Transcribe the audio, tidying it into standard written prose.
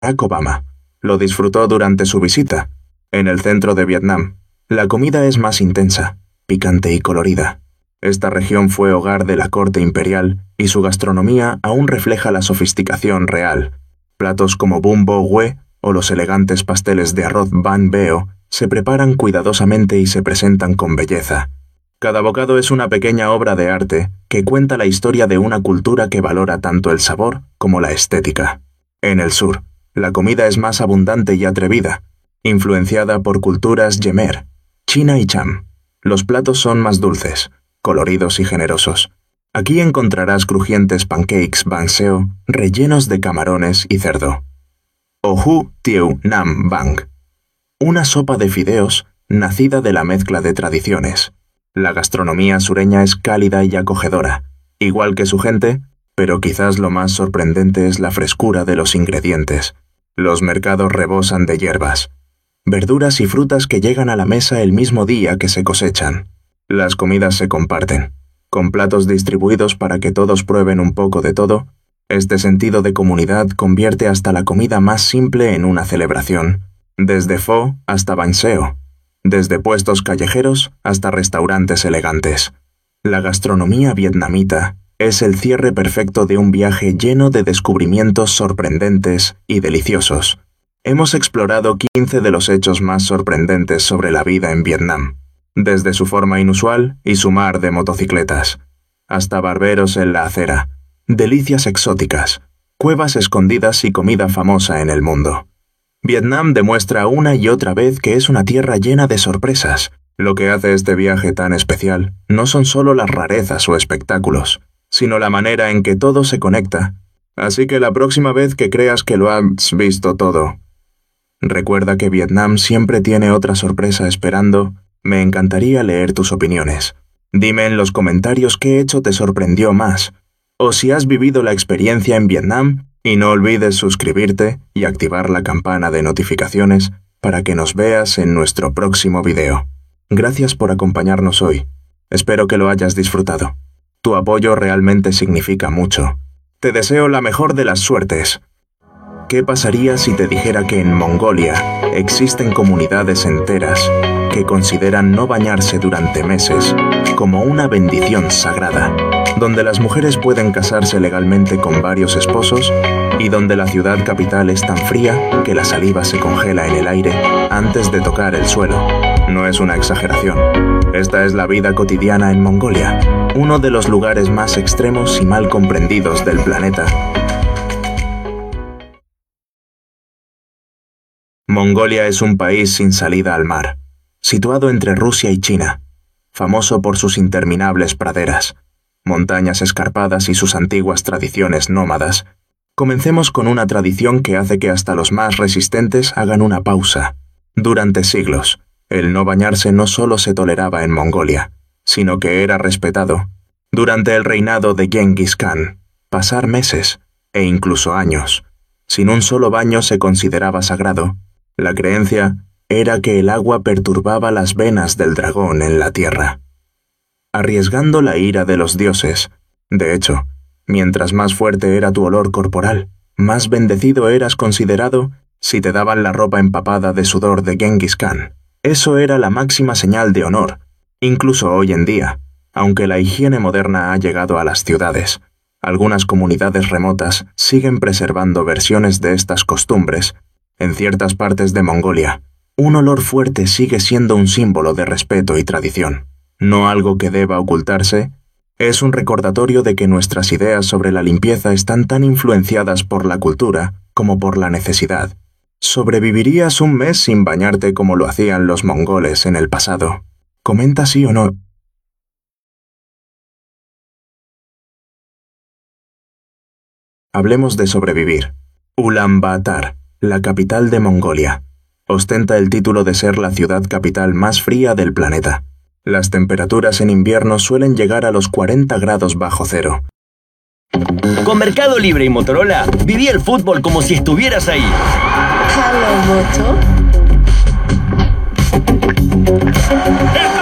Barack Obama. Lo disfrutó durante su visita. En el centro de Vietnam, la comida es más intensa, picante y colorida. Esta región fue hogar de la corte imperial y su gastronomía aún refleja la sofisticación real. Platos como bun bo hue o los elegantes pasteles de arroz ban beo se preparan cuidadosamente y se presentan con belleza. Cada bocado es una pequeña obra de arte que cuenta la historia de una cultura que valora tanto el sabor como la estética. En el sur, la comida es más abundante y atrevida, influenciada por culturas Khmer, China y Cham. Los platos son más dulces, coloridos y generosos. Aquí encontrarás crujientes pancakes banh seo rellenos de camarones y cerdo. O Hu Tieu Nam Bang, una sopa de fideos nacida de la mezcla de tradiciones. La gastronomía sureña es cálida y acogedora, igual que su gente, pero quizás lo más sorprendente es la frescura de los ingredientes. Los mercados rebosan de hierbas, verduras y frutas que llegan a la mesa el mismo día que se cosechan. Las comidas se comparten, con platos distribuidos para que todos prueben un poco de todo. Este sentido de comunidad convierte hasta la comida más simple en una celebración, desde pho hasta banh seo, desde puestos callejeros hasta restaurantes elegantes. La gastronomía vietnamita es el cierre perfecto de un viaje lleno de descubrimientos sorprendentes y deliciosos. Hemos explorado 15 de los hechos más sorprendentes sobre la vida en Vietnam, desde su forma inusual y su mar de motocicletas, hasta barberos en la acera, delicias exóticas, cuevas escondidas y comida famosa en el mundo. Vietnam demuestra una y otra vez que es una tierra llena de sorpresas. Lo que hace este viaje tan especial no son solo las rarezas o espectáculos, sino la manera en que todo se conecta. Así que la próxima vez que creas que lo has visto todo, recuerda que Vietnam siempre tiene otra sorpresa esperando. Me encantaría leer tus opiniones. Dime en los comentarios qué hecho te sorprendió más, o si has vivido la experiencia en Vietnam. Y no olvides suscribirte y activar la campana de notificaciones para que nos veas en nuestro próximo video. Gracias por acompañarnos hoy. Espero que lo hayas disfrutado. Tu apoyo realmente significa mucho. Te deseo la mejor de las suertes. ¿Qué pasaría si te dijera que en Mongolia existen comunidades enteras que consideran no bañarse durante meses como una bendición sagrada, donde las mujeres pueden casarse legalmente con varios esposos y donde la ciudad capital es tan fría que la saliva se congela en el aire antes de tocar el suelo? No es una exageración. Esta es la vida cotidiana en Mongolia, uno de los lugares más extremos y mal comprendidos del planeta. Mongolia es un país sin salida al mar, situado entre Rusia y China, famoso por sus interminables praderas, montañas escarpadas y sus antiguas tradiciones nómadas. Comencemos con una tradición que hace que hasta los más resistentes hagan una pausa. Durante siglos, el no bañarse no solo se toleraba en Mongolia, sino que era respetado. Durante el reinado de Genghis Khan, pasar meses, e incluso años, sin un solo baño se consideraba sagrado. La creencia era que el agua perturbaba las venas del dragón en la tierra, arriesgando la ira de los dioses. De hecho, mientras más fuerte era tu olor corporal, más bendecido eras considerado. Si te daban la ropa empapada de sudor de Genghis Khan, eso era la máxima señal de honor. Incluso hoy en día, aunque la higiene moderna ha llegado a las ciudades, algunas comunidades remotas siguen preservando versiones de estas costumbres. En ciertas partes de Mongolia, un olor fuerte sigue siendo un símbolo de respeto y tradición, no algo que deba ocultarse. Es un recordatorio de que nuestras ideas sobre la limpieza están tan influenciadas por la cultura como por la necesidad. ¿Sobrevivirías un mes sin bañarte como lo hacían los mongoles en el pasado? Comenta sí o no. Hablemos de sobrevivir. Ulaanbaatar, la capital de Mongolia, ostenta el título de ser la ciudad capital más fría del planeta. Las temperaturas en invierno suelen llegar a los 40 grados bajo cero. Con Mercado Libre y Motorola, viví el fútbol como si estuvieras ahí. Hello, Moto.